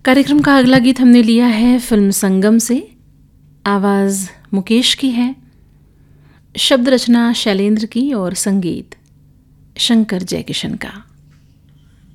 कार्यक्रम का अगला गीत हमने लिया है फिल्म संगम से। आवाज़ मुकेश की है, शब्द रचना शैलेंद्र की और संगीत शंकर जयकिशन का।